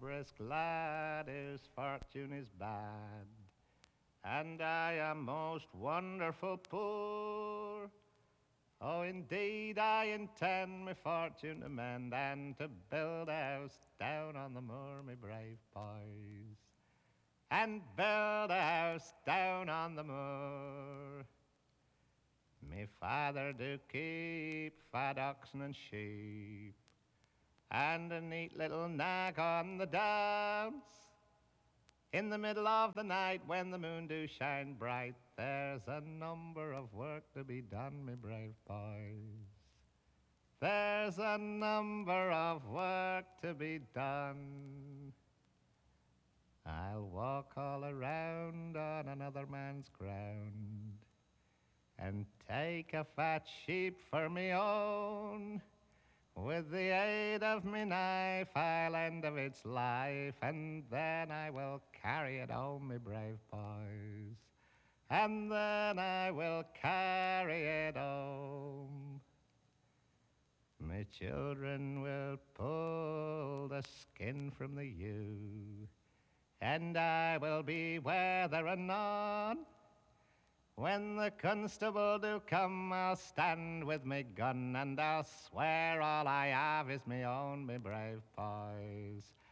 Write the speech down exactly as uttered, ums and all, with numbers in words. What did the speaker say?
brisk lad whose fortune is bad, and I am most wonderful poor. Oh, indeed, I intend my fortune to mend and to build a house down on the moor, me brave boys, and build a house down on the moor. Me father do keep fat oxen and sheep, and a neat little nag on the downs. In the middle of the night when the moon do shine bright, there's a number of work to be done, me brave boys. There's a number of work to be done. I'll walk all around on another man's ground and take a fat sheep for me own. With the aid of me knife, I'll end of its life, and then I will carry it home, me brave boys. And then I will carry it home. My children will pull the skin from the ewe, and I will be whether or not. When the constable do come, I'll stand with me gun, and I'll swear all I have is me own, me brave boys.